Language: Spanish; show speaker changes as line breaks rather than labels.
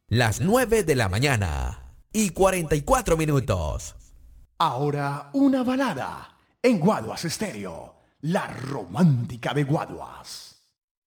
Las 9 de la mañana y 44 minutos.
Ahora una balada en Guaduas Estéreo, la romántica de Guaduas.